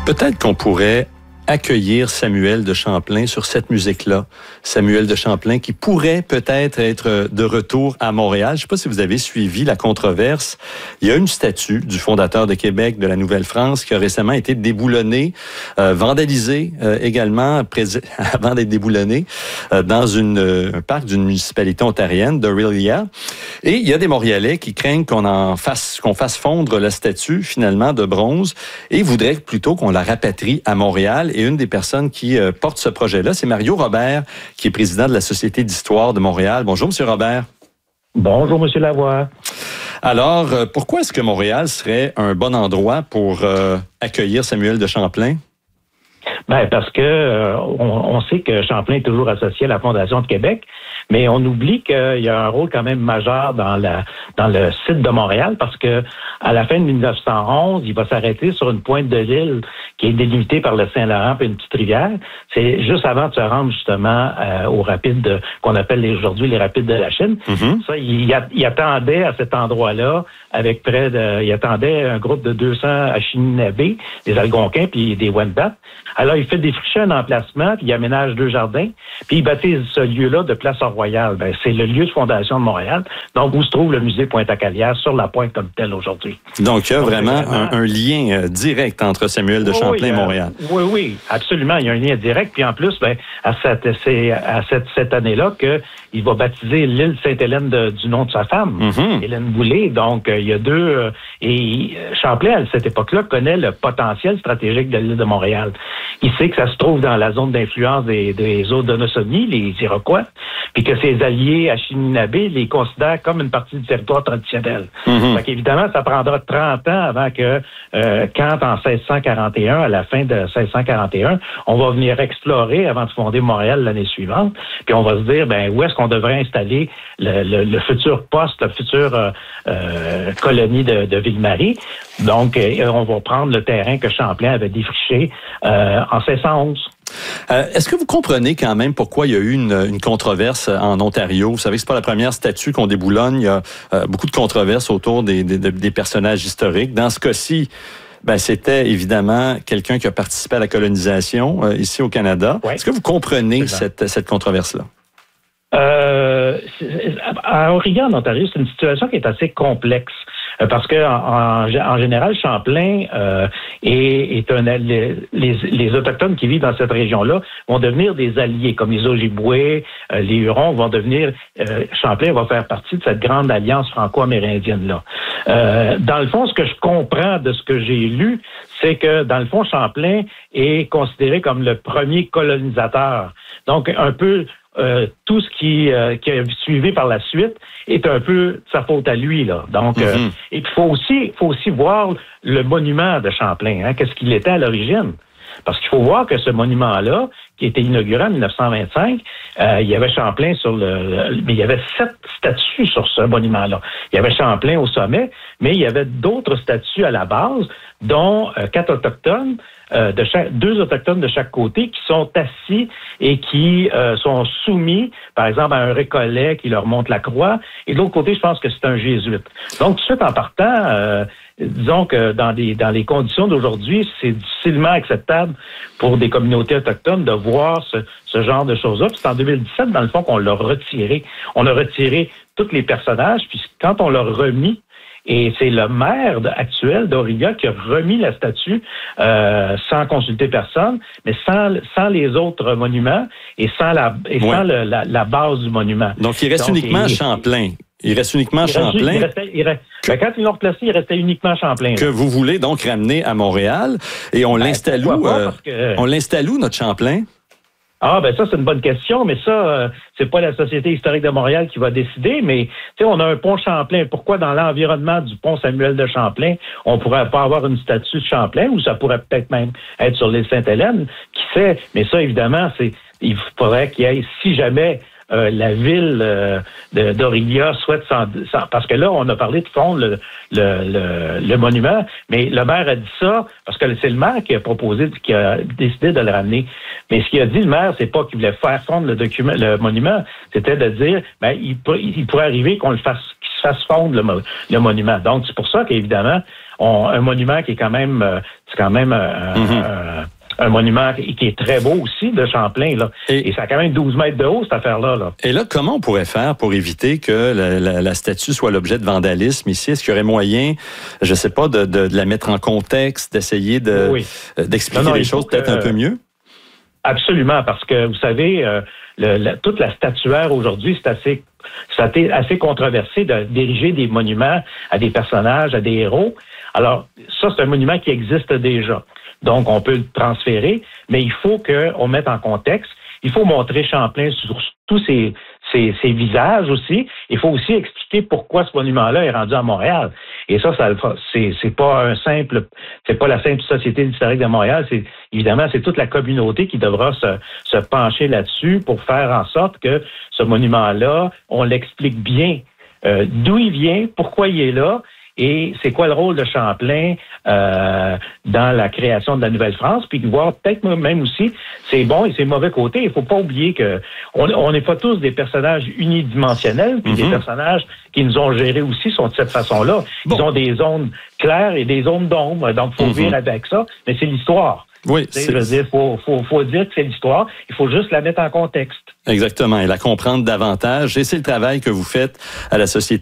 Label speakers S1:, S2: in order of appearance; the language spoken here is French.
S1: Peut-être qu'on pourrait accueillir Samuel de Champlain sur cette musique-là. Samuel de Champlain qui pourrait peut-être être de retour à Montréal. Je ne sais pas si vous avez suivi la controverse. Il y a une statue du fondateur de Québec, de la Nouvelle-France, qui a récemment été déboulonnée, vandalisée également, avant d'être déboulonnée, dans un parc d'une municipalité ontarienne, d'Orillia. Et il y a des Montréalais qui craignent qu'on fasse fondre la statue, finalement, de bronze, et voudraient plutôt qu'on la rapatrie à Montréal. Et une des personnes qui porte ce projet-là, c'est Mario Robert, qui est président de la Société d'histoire de Montréal. Bonjour, M. Robert.
S2: Bonjour, M. Lavoie.
S1: Alors, pourquoi est-ce que Montréal serait un bon endroit pour accueillir Samuel de Champlain?
S2: Ben parce que on sait que Champlain est toujours associé à la Fondation de Québec, mais on oublie qu'il y a un rôle quand même majeur dans le site de Montréal, parce que à la fin de 1911, il va s'arrêter sur une pointe de l'île qui est délimitée par le Saint-Laurent et une petite rivière. C'est juste avant de se rendre justement aux rapides qu'on appelle aujourd'hui les rapides de la Chine. Mm-hmm. Ça, il attendait à cet endroit-là avec il attendait un groupe de 200 Anishinabés, des Algonquins puis des Wendat. Alors, il fait défricher un emplacement, puis il aménage 2 jardins, puis il baptise ce lieu-là de Place Royale. Ben, c'est le lieu de fondation de Montréal, donc où se trouve le musée Pointe-à-Calière, sur la pointe comme tel aujourd'hui.
S1: Donc, il y a vraiment un lien direct entre Samuel de Champlain et Montréal.
S2: Oui, absolument. Il y a un lien direct. Puis en plus, c'est à cette année-là qu'il va baptiser l'île Sainte-Hélène du nom de sa femme, Hélène Boulay. Donc, il y a deux... et Champlain, à cette époque-là, connaît le potentiel stratégique de l'île de Montréal. Il sait que ça se trouve dans la zone d'influence des Haudenosaunee, les Iroquois, puis que ses alliés Anishinabés les considèrent comme une partie du territoire traditionnel. Fait qu'évidemment, ça prendra 30 ans avant que, quand en 1641, à la fin de 1641, on va venir explorer avant de fonder Montréal l'année suivante, puis on va se dire, où est-ce qu'on devrait installer le futur poste, la future colonie de Ville-Marie. Donc, on va prendre le terrain que Champlain avait défriché en 1611.
S1: Est-ce que vous comprenez quand même pourquoi il y a eu une controverse en Ontario? Vous savez que c'est pas la première statue qu'on déboulonne. Il y a beaucoup de controverses autour des personnages historiques. Dans ce cas-ci, c'était évidemment quelqu'un qui a participé à la colonisation ici au Canada. Ouais. Est-ce que vous comprenez cette controverse-là?
S2: À Orillia, en Ontario, c'est une situation qui est assez complexe. Parce que en général, Champlain les Autochtones qui vivent dans cette région-là vont devenir des alliés, comme les Ojibwés, les Hurons vont devenir... Champlain va faire partie de cette grande alliance franco-amérindienne-là. Dans le fond, ce que je comprends de ce que j'ai lu, c'est que, dans le fond, Champlain est considéré comme le premier colonisateur. Donc, un peu... tout ce qui a suivi par la suite est un peu sa faute à lui, là. Donc, et puis faut aussi voir le monument de Champlain, qu'est-ce qu'il était à l'origine. Parce qu'il faut voir que ce monument-là, qui a été inauguré en 1925, il y avait Champlain mais il y avait 7 statues sur ce monument-là. Il y avait Champlain au sommet, mais il y avait d'autres statues à la base, dont 4 autochtones, 2 autochtones de chaque côté, qui sont assis et qui sont soumis, par exemple, à un récollet qui leur montre la croix. Et de l'autre côté, je pense que c'est un jésuite. Donc, tout de suite, en partant, disons que dans les conditions d'aujourd'hui, c'est difficilement acceptable pour des communautés autochtones de voir ce genre de choses-là. Puis c'est en 2017, dans le fond, qu'on l'a retiré. On a retiré tous les personnages, puis quand on l'a remis, et c'est le maire actuel d'Orillia qui a remis la statue sans consulter personne, mais sans les autres monuments et sans la base du monument.
S1: Donc, il reste uniquement Champlain. Il reste uniquement Champlain.
S2: Quand ils l'ont replacé, il restait uniquement Champlain.
S1: Que vous voulez donc ramener à Montréal. Et on l'installe où? On l'installe où, notre Champlain?
S2: Ça, c'est une bonne question, mais ça, c'est pas la Société historique de Montréal qui va décider, mais, on a un pont Champlain. Pourquoi dans l'environnement du pont Samuel de Champlain, on pourrait pas avoir une statue de Champlain, ou ça pourrait peut-être même être sur l'île Sainte-Hélène? Qui sait? Mais ça, évidemment, il faudrait qu'il y ait, si jamais, la ville d'Orillia souhaite parce que là, on a parlé de fondre le monument, mais le maire a dit ça, parce que c'est le maire qui a décidé de le ramener. Mais ce qu'il a dit, le maire, c'est pas qu'il voulait faire fondre le monument, c'était de dire, il pourrait arriver qu'il se fasse fondre le monument. Donc, c'est pour ça qu'évidemment, un monument qui est quand même, un monument qui est très beau aussi de Champlain, là. Et ça a quand même 12 mètres de haut, cette affaire-là. Là.
S1: Et là, comment on pourrait faire pour éviter que la statue soit l'objet de vandalisme ici? Est-ce qu'il y aurait moyen, je ne sais pas, de la mettre en contexte, d'essayer d'expliquer les choses peut-être un peu mieux?
S2: Absolument, parce que, vous savez, toute la statuaire aujourd'hui, c'est assez controversé d'ériger des monuments à des personnages, à des héros. Alors, ça, c'est un monument qui existe déjà. Donc, on peut le transférer, mais il faut qu'on mette en contexte. Il faut montrer Champlain sur tous ses visages aussi. Il faut aussi expliquer pourquoi ce monument-là est rendu à Montréal. Et ça c'est pas la simple Société historique de Montréal. Évidemment, c'est toute la communauté qui devra se pencher là-dessus pour faire en sorte que ce monument-là, on l'explique bien. D'où il vient, pourquoi il est là, et c'est quoi le rôle de Champlain dans la création de la Nouvelle-France, puis voir peut-être même aussi ses bons et ses mauvais côtés. Il faut pas oublier que on n'est pas tous des personnages unidimensionnels, puis des personnages qui nous ont gérés aussi sont de cette façon-là. Ils ont des zones claires et des zones d'ombre, donc il faut vivre avec ça, mais c'est l'histoire.
S1: Oui,
S2: je veux dire, faut dire que c'est l'histoire, il faut juste la mettre en contexte.
S1: Exactement, et la comprendre davantage. Et c'est le travail que vous faites à la Société